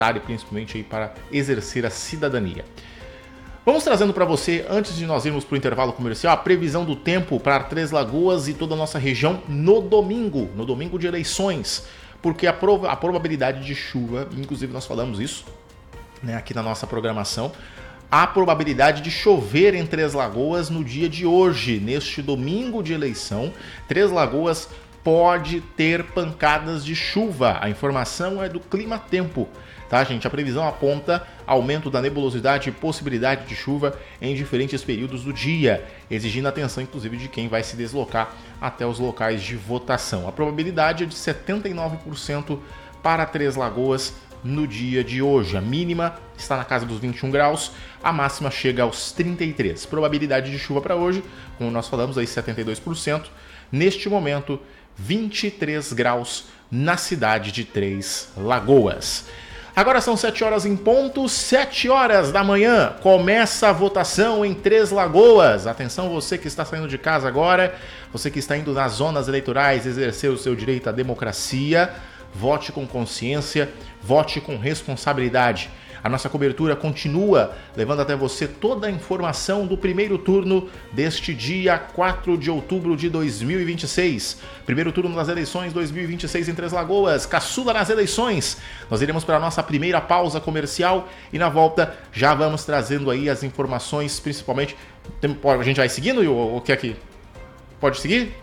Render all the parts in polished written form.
principalmente aí para exercer a cidadania. Vamos trazendo para você, antes de nós irmos para o intervalo comercial, a previsão do tempo para Três Lagoas e toda a nossa região no domingo de eleições, porque a probabilidade de chuva, inclusive nós falamos isso, né, aqui na nossa programação, a probabilidade de chover em Três Lagoas no dia de hoje, neste domingo de eleição. Três Lagoas pode ter pancadas de chuva. A informação é do Clima Tempo, tá, gente? A previsão aponta aumento da nebulosidade e possibilidade de chuva em diferentes períodos do dia, exigindo atenção, inclusive, de quem vai se deslocar até os locais de votação. A probabilidade é de 79% para Três Lagoas no dia de hoje. A mínima está na casa dos 21 graus, a máxima chega aos 33. Probabilidade de chuva para hoje, como nós falamos, aí 72%. Neste momento, 23 graus na cidade de Três Lagoas. Agora são 7 horas em ponto, 7 horas da manhã, começa a votação em Três Lagoas. Atenção, você que está saindo de casa agora, você que está indo nas zonas eleitorais exercer o seu direito à democracia, vote com consciência, vote com responsabilidade. A nossa cobertura continua levando até você toda a informação do primeiro turno deste dia 4 de outubro de 2026. Primeiro turno das eleições 2026 em Três Lagoas, caçula nas eleições. Nós iremos para a nossa primeira pausa comercial e na volta já vamos trazendo aí as informações, principalmente... A gente vai seguindo ou o que é que... Pode seguir?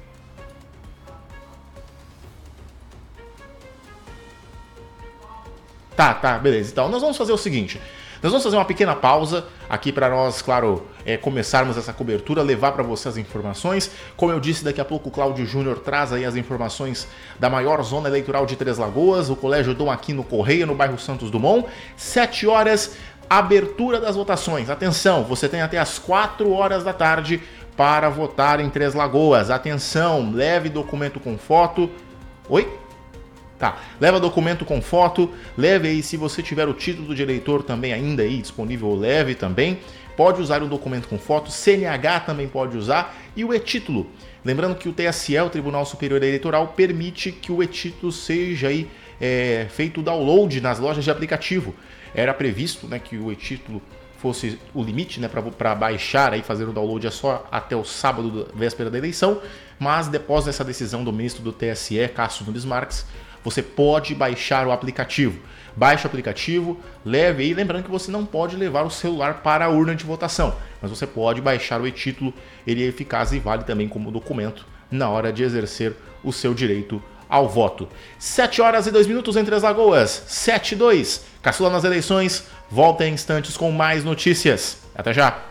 Tá, beleza. Então, nós vamos fazer o seguinte. Nós vamos fazer uma pequena pausa aqui para nós, claro, começarmos essa cobertura, levar para você as informações. Como eu disse, daqui a pouco o Cláudio Júnior traz aí as informações da maior zona eleitoral de Três Lagoas, o Colégio Dom Aquino Correia, no bairro Santos Dumont. 7 horas, abertura das votações. Atenção, você tem até as 4 horas da tarde para votar em Três Lagoas. Atenção, leve documento com foto. Oi? Tá, leva documento com foto, leve aí, se você tiver o título de eleitor também ainda aí disponível, leve também. Pode usar o documento com foto, CNH também pode usar e o e-título. Lembrando que o TSE, o Tribunal Superior Eleitoral, permite que o e-título seja aí, feito download nas lojas de aplicativo. Era previsto, né, que o e-título fosse o limite, né, para baixar e fazer o download é só até o sábado, véspera da eleição, mas depois dessa decisão do ministro do TSE, Cássio Nunes Marques, você pode baixar o aplicativo. Baixe o aplicativo, leve aí, lembrando que você não pode levar o celular para a urna de votação, mas você pode baixar o e-título, ele é eficaz e vale também como documento na hora de exercer o seu direito ao voto. 7 horas e 2 minutos em Três Lagoas, 7 e 2. Caçula nas eleições, volta em instantes com mais notícias. Até já!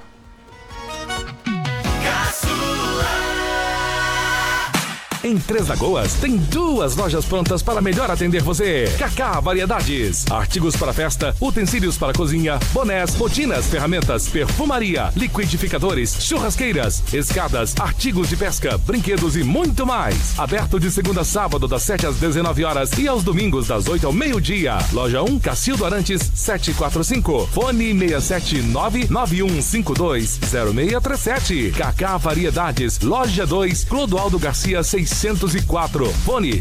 Em Três Lagoas, tem 2 lojas prontas para melhor atender você. Cacá Variedades. Artigos para festa, utensílios para cozinha, bonés, botinas, ferramentas, perfumaria, liquidificadores, churrasqueiras, escadas, artigos de pesca, brinquedos e muito mais. Aberto de segunda a sábado, das 7 às 19 horas e aos domingos, das 8 ao meio-dia. Loja 1, Cacildo Arantes, 745. Fone 679-9152-0637. Cacá Variedades. Loja 2, Clodoaldo Garcia, 604. Fone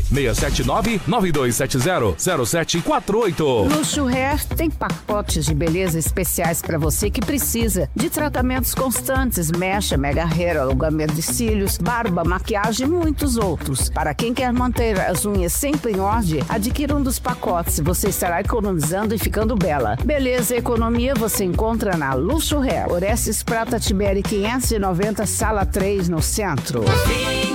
679-9270-0748. Luxo Hair tem pacotes de beleza especiais para você que precisa de tratamentos constantes, mecha, mega hair, alongamento de cílios, barba, maquiagem e muitos outros. Para quem quer manter as unhas sempre em ordem, adquira um dos pacotes. Você estará economizando e ficando bela. Beleza e economia você encontra na Luxo Hair. Orestes Prata Tiberi 590, sala 3, no centro.